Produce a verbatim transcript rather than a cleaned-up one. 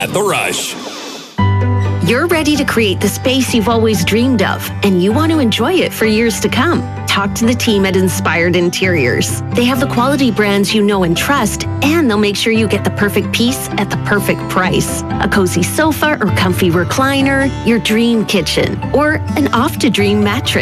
At The Rush. You're ready to create the space you've always dreamed of, and you want to enjoy it for years to come. Talk to the team at Inspired Interiors. They have the quality brands you know and trust, and they'll make sure you get the perfect piece at the perfect price. A cozy sofa or comfy recliner, your dream kitchen, or an off-to-dream mattress.